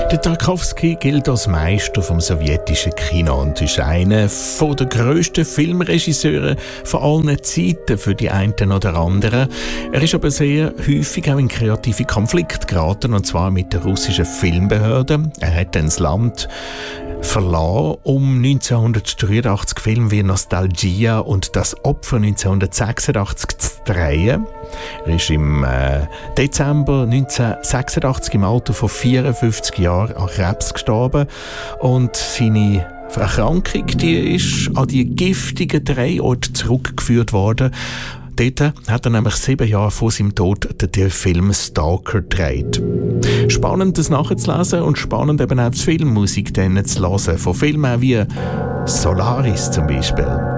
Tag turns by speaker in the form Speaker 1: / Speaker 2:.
Speaker 1: Der Tarkovsky gilt als Meister vom sowjetischen Kino und ist einer der grössten Filmregisseure von allen Zeiten für die einen oder anderen. Er ist aber sehr häufig auch in kreative Konflikte geraten, und zwar mit der russischen Filmbehörde. Er hat dann das Land verlassen, um 1983 Filme wie Nostalgia und Das Opfer 1986 zu drehen. Er ist im Dezember 1986 im Alter von 54 Jahren an Krebs gestorben und seine Erkrankung, die ist an die giftigen Drehorte zurückgeführt worden. Dort hat er nämlich 7 Jahre vor seinem Tod den Film Stalker gedreht. Spannend, das nachzulesen und spannend eben auch die Filmmusik zu hören, von Filmen wie Solaris zum Beispiel.